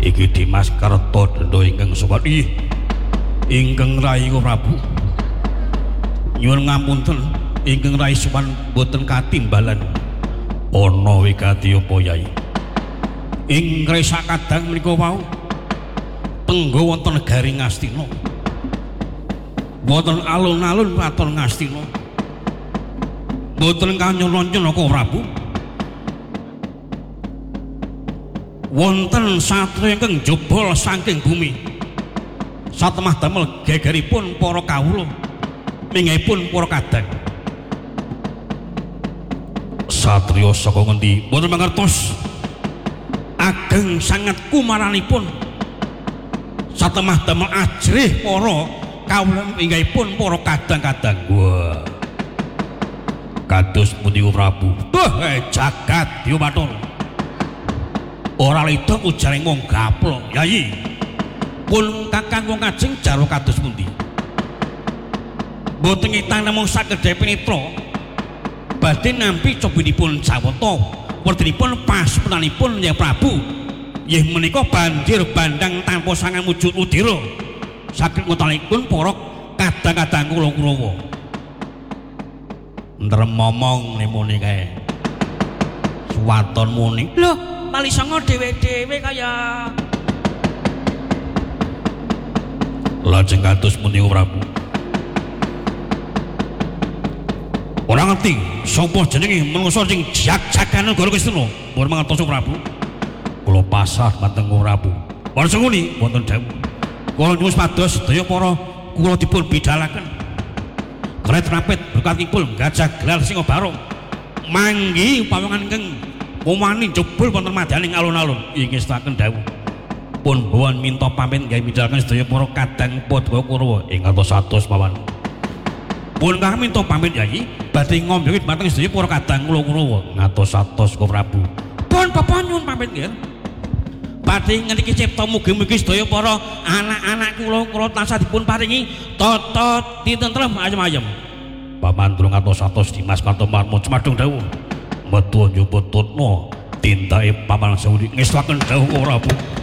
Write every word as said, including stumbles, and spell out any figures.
Iki Dimas Kertodendo ingkang sumadi ingkang rayi Prabu. Nyuwun ngapunten ingkang rayi suman boten katimbalan ana wigati apa Yai. Ing Resa Kadang menika wau tenggo wonten negari Ngastina. Boten alun-alun kraton Ngastina. Boten kanyana-nyana Prabu. Wonten satria ingkang jebol saking bumi. Satemah damel gegeripun para kawula minggaipun para kadang. Satria saka ngendi boten mangertos. Ageng sanget kumaranipun. Satemah damel ajrih para kawula minggaipun para kadang-kadang. Wah. Kados pundi Prabu? Beh jagat Diumatur. Ora leda ujaring wong gaplok, Yai. Pun kakang wong kajeng jaro kados pundi? Mboten ngitang namung sakedhep pinitra. Badhe nampi cobinipun Jawata, wertinipun pas penanipun Yang Prabu. Nggih menika banjir bandang tanpa sangang wujud udira. Saged ngutalipun para kadang-kadang kula Kurawa. Ndremomong muni kae. Suwaton muni. Lho, mali songo dhewe-dhewe kaya. Lajeng kados pundi Prabu? Ora ngerti sapa jenenge manungsa sing jag-jagane negara Kristina. Mun mangertos Prabu. Kula pasrah dhateng Prabu. Warsa nguni wonten dawuh. Kula nyuwun pados sedaya para kula dipun bidhalaken. Kret rapet berkatipun gajah gelar Singabarong. Manggi pawangan keng Umani jebul wonten madaning alun-alun inggih staken dawuh. Pun bawan minta pamit nggih midhalaken sedaya para kadang padha Kurawa ing ngantos satus mawon. Pun kami minta pamit Yai badhe ngombe dhateng sedaya para kadang kula Kurawa ngantos satus Ko Prabu. Pun Bapak nyuwun pamit nggih. Badhe ngeniki cipta mugi-mugi sedaya para anak-anak kula kula tansah dipun paringi tata tintentrem ayem-ayem. Pamandro ngantos satus Dimas Kartomarmo cemadung dawuh. Metu njuput tutno tintake paman Saudi ngestaken dawuh Prabu.